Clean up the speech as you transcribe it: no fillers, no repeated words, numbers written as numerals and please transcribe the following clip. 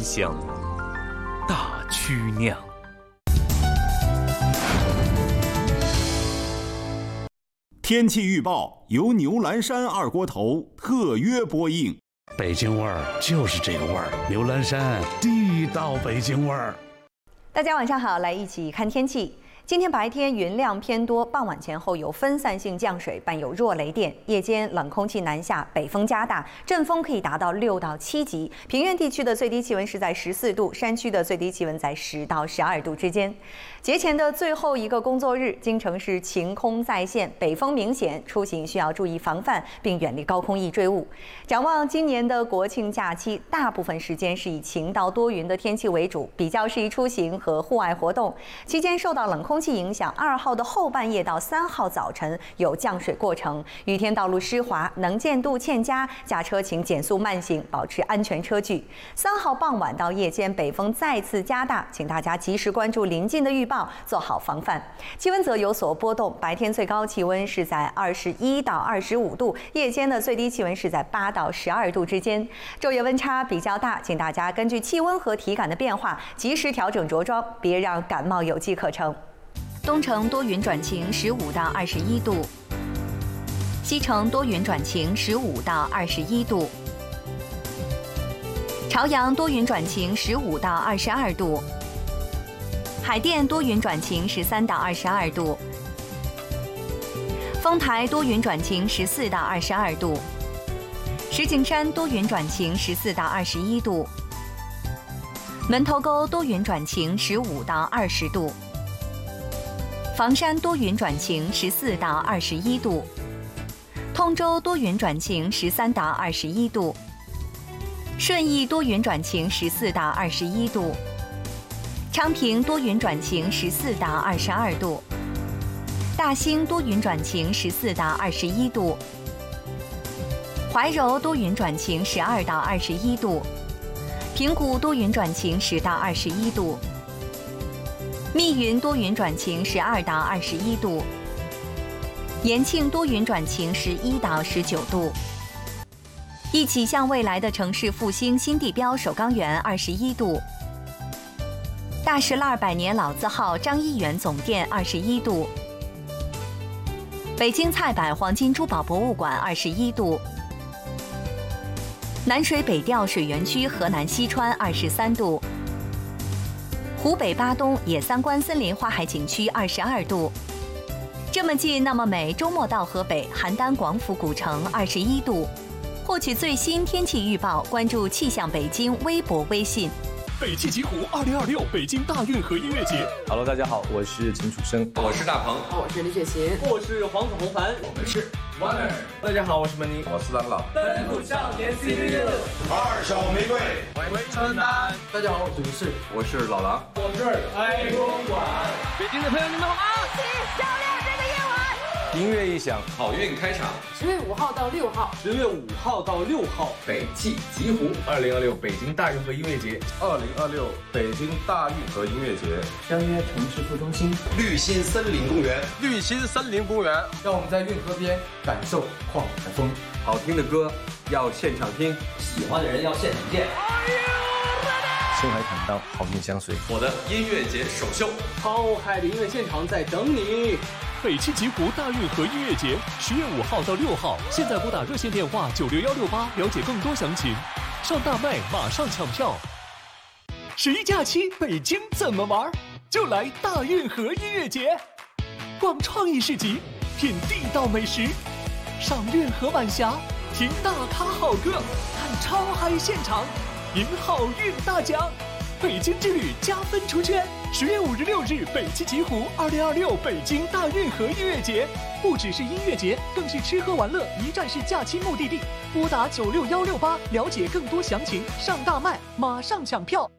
香，大曲酿。 天气预报由牛栏山二锅头特约播映。 北京味儿就是这个味儿，牛栏山地道北京味儿。 大家晚上好，来一起看天气。今天白天云量偏多，傍晚前后有分散性降水，伴有弱雷电。夜间冷空气南下，北风加大，阵风可以达到6到7级。平原地区的最低气温是在14度，山区的最低气温在10到12度之间。节前的最后一个工作日，京城市晴空再现，北风明显，出行需要注意防范，并远离高空易坠物。展望今年的国庆假期，大部分时间是以晴到多云的天气为主，比较适宜出行和户外活动。期间受到冷空气影响，2号的后半夜到3号早晨有降水过程，雨天道路湿滑，能见度欠佳，驾车请减速慢行，保持安全车距。3号傍晚到夜间北风再次加大，请大家及时关注临近的预报，做好防范。气温则有所波动，白天最高气温是在21到25度，夜间的最低气温是在8到12度之间，昼夜温差比较大，请大家根据气温和体感的变化，及时调整着装，别让感冒有机可乘。东城多云转晴，15到21度；西城多云转晴，15到21度；朝阳多云转晴，15到22度；海淀多云转晴，13到22度；丰台多云转晴，14到22度；石景山多云转晴，14到21度；门头沟多云转晴，15到20度；房山多云转晴，14到21度；通州多云转晴，13到21度；顺义多云转晴，14到21度；昌平多云转晴，14到22度；大兴多云转晴，14到21度；怀柔多云转晴，12到21度；平谷多云转晴，10到21度；密云多云转晴，12到21度；延庆多云转晴，11到19度；一起向未来的城市复兴新地标首钢园21度；大石栏百年老字号张一元总店21度；北京菜百黄金珠宝博物馆21度；南水北调水源区河南西川23度；湖北巴东野三关森林花海景区22度；这么近那么美，周末到河北邯郸广府古城21度。获取最新天气预报，关注气象北京微博微信。 北汽极狐2026北京大运河音乐节。 Hello， 大家好，我是秦楚生， 我是大鹏， 我是李雪琴， 我是黄子弘凡， 我们是 Wonder。 大家好，我是门尼， 我是郎朗。 奔赴少年 CPU， 二手玫瑰， 回归春丹。 大家好， 我是老狼， 我是爱公馆。 北京的朋友，你们好吗？ 一起照亮这个夜晚。 音乐一响， 好运开场。 10月5号到6号 ，10月5号到6号， 北汽极狐 2026北京大运河音乐节 ，2026北京大运河音乐节， 相约城市副中心绿心森林公园， 绿心森林公园， 让我们在运河边感受旷海风。 好听的歌要现场听， 喜欢的人要现场见。 深海坦荡，好运相随。 我的音乐节首秀， 浩海的音乐现场在等你。 北汽极狐大运河音乐节10月5号到6号，现在拨打热线电话96168了解更多详情。上大麦马上抢票。11假期北京怎么玩？就来大运河音乐节，逛创意市集，品地道美食，赏运河晚霞，听大咖好歌，看超嗨现场，赢好运大奖。北京之旅加分出圈，10月5日、6日，北汽极狐2026北京大运河音乐节，不只是音乐节，更是吃喝玩乐一站式假期目的地。拨打96168了解更多详情，上大麦马上抢票。